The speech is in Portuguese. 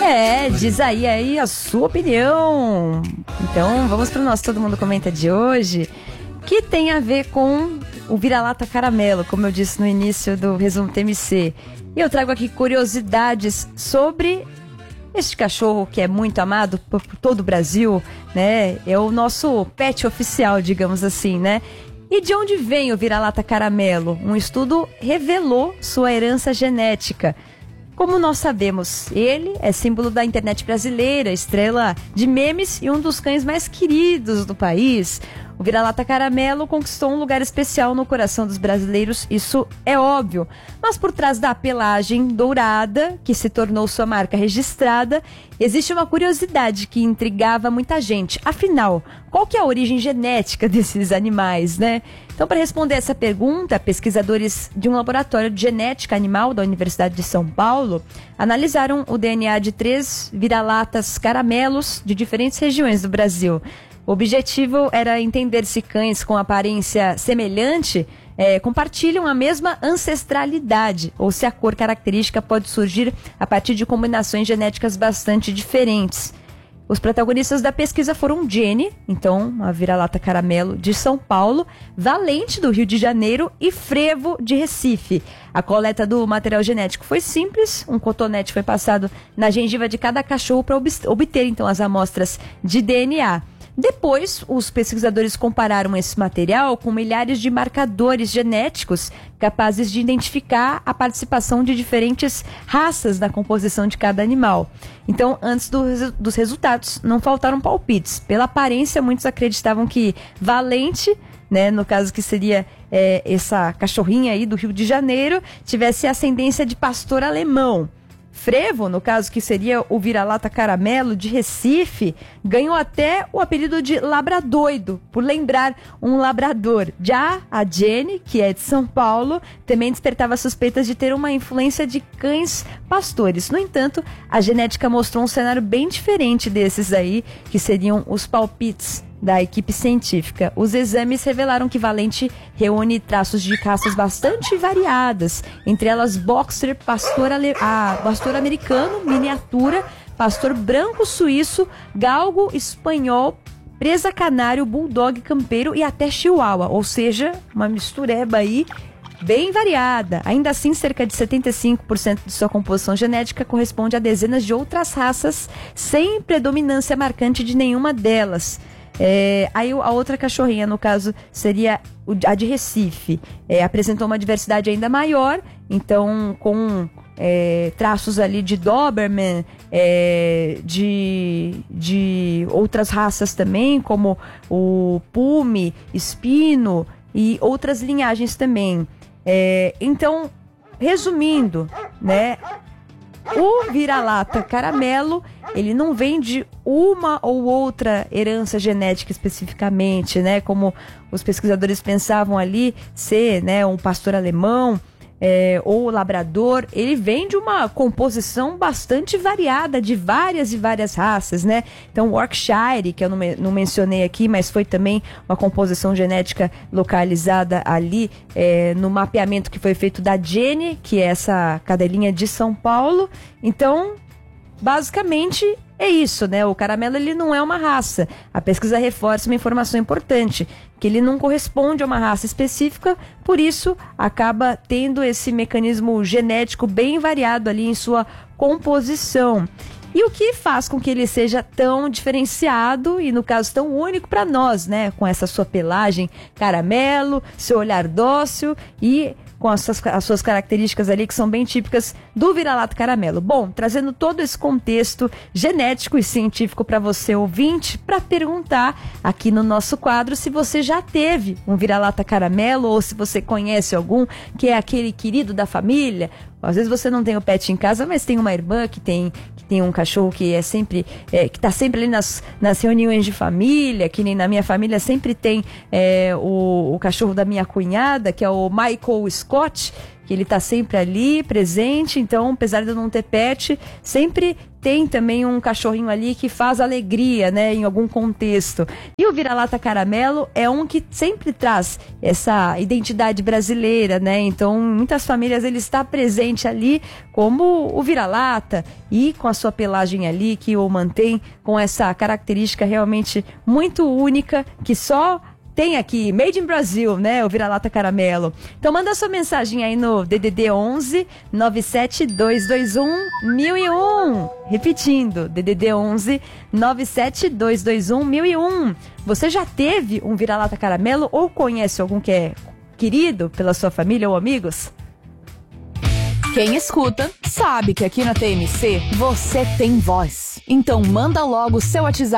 Diz aí a sua opinião. Então, vamos para o nosso Todo Mundo Comenta de hoje, que tem a ver com o vira-lata caramelo, como eu disse no início do resumo TMC. E eu trago aqui curiosidades sobre este cachorro que é muito amado por todo o Brasil, né? É o nosso pet oficial, digamos assim, né? E de onde vem o vira-lata caramelo? Um estudo revelou sua herança genética. Como nós sabemos, ele é símbolo da internet brasileira, estrela de memes e um dos cães mais queridos do país. O vira-lata caramelo conquistou um lugar especial no coração dos brasileiros, isso é óbvio. Mas por trás da pelagem dourada, que se tornou sua marca registrada, existe uma curiosidade que intrigava muita gente. Afinal, qual que é a origem genética desses animais, né? Então, para responder essa pergunta, pesquisadores de um laboratório de genética animal da Universidade de São Paulo analisaram o DNA de 3 vira-latas caramelos de diferentes regiões do Brasil. O objetivo era entender se cães com aparência semelhante compartilham a mesma ancestralidade ou se a cor característica pode surgir a partir de combinações genéticas bastante diferentes. Os protagonistas da pesquisa foram Jenny, então a vira-lata caramelo de São Paulo, Valente do Rio de Janeiro e Frevo de Recife. A coleta do material genético foi simples, um cotonete foi passado na gengiva de cada cachorro para obter então as amostras de DNA. Depois, os pesquisadores compararam esse material com milhares de marcadores genéticos capazes de identificar a participação de diferentes raças na composição de cada animal. Então, antes dos resultados, não faltaram palpites. Pela aparência, muitos acreditavam que Valente, né, no caso que seria essa cachorrinha aí do Rio de Janeiro, tivesse ascendência de pastor alemão. Frevo, no caso que seria o vira-lata caramelo de Recife, ganhou até o apelido de labradoido, por lembrar um labrador. Já a Jenny, que é de São Paulo, também despertava suspeitas de ter uma influência de cães pastores. No entanto, a genética mostrou um cenário bem diferente desses aí, que seriam os palpites da equipe científica. Os exames revelaram que Valente reúne traços de raças bastante variadas, entre elas boxer, pastor americano, miniatura, pastor branco suíço, galgo espanhol, presa canário, bulldog campeiro e até chihuahua, ou seja, uma mistureba aí bem variada. Ainda assim, cerca de 75% de sua composição genética corresponde a dezenas de outras raças, sem predominância marcante de nenhuma delas. Aí a outra cachorrinha, no caso, seria a de Recife. Apresentou uma diversidade ainda maior, então com traços ali de Doberman, de outras raças também, como o Pume, Espino e outras linhagens também. Então, resumindo, né? O vira-lata caramelo, ele não vem de uma ou outra herança genética especificamente, né? Como os pesquisadores pensavam ali ser, né, um pastor alemão ou labrador. Ele vem de uma composição bastante variada de várias e várias raças, né? Então, Yorkshire, que eu não mencionei aqui, mas foi também uma composição genética localizada ali no mapeamento que foi feito da Jenny, que é essa cadelinha de São Paulo. Então, basicamente é isso, né? O caramelo, ele não é uma raça. A pesquisa reforça uma informação importante, que ele não corresponde a uma raça específica, por isso acaba tendo esse mecanismo genético bem variado ali em sua composição. E o que faz com que ele seja tão diferenciado e, no caso, tão único para nós, né? Com essa sua pelagem caramelo, seu olhar dócil e com as suas características ali que são bem típicas do vira-lata caramelo. Bom, trazendo todo esse contexto genético e científico para você, ouvinte, para perguntar aqui no nosso quadro se você já teve um vira-lata caramelo ou se você conhece algum que é aquele querido da família. Às vezes você não tem o pet em casa, mas tem uma irmã que tem um cachorro que que está sempre ali nas reuniões de família, que nem na minha família sempre tem o cachorro da minha cunhada, que é o Michael Scott, que ele está sempre ali presente. Então, apesar de eu não ter pet, sempre tem também um cachorrinho ali que faz alegria, né, em algum contexto. E o vira-lata caramelo é um que sempre traz essa identidade brasileira, né? Então, muitas famílias ele está presente ali como o vira-lata e com a sua pelagem ali que o mantém com essa característica realmente muito única que só tem aqui, Made in Brasil, né? O vira-lata caramelo. Então manda sua mensagem aí no DDD 11 97221 1001. Repetindo, DDD 11 97221 1001. Você já teve um vira-lata caramelo ou conhece algum que é querido pela sua família ou amigos? Quem escuta sabe que aqui na TMC você tem voz. Então manda logo seu WhatsApp